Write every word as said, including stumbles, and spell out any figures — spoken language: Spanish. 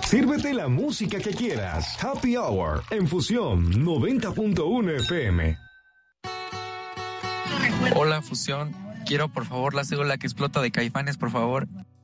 Sírvete la música que quieras. Happy Hour en Fusión noventa punto uno F M. Hola, Fusión. Quiero, por favor, la cédula que explota de Caifanes, por favor.